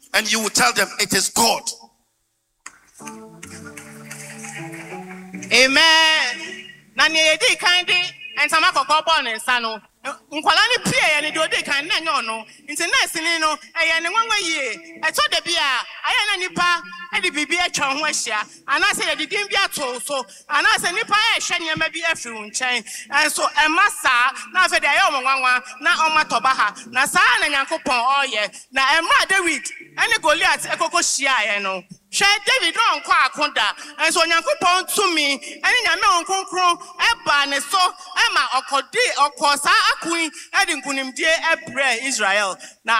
And you will tell them it is God. Amen. Nani edi kandi ensama kokobon ensano. Nkwala ni pie ni dode kan na nyo no. Nti na sini no eye ne nwanwa yie. Eto de bia aye na nipa e de bibi atwa ho ahia. Ana se ye didin bi ato so. Ana se nipa e hwe nyema bi afiri nchen. Enso emasa na fe de aye omwanwa na omato ba ha. Na sa na Nyankopon oye. Na emra David ene Goliath ekoko hia aye no. She David on kwa akonda enso Nyankopon tumi ene nyame onkonkron eba ne so ema okodi okosa akun edi nkunimdie ebre Israel na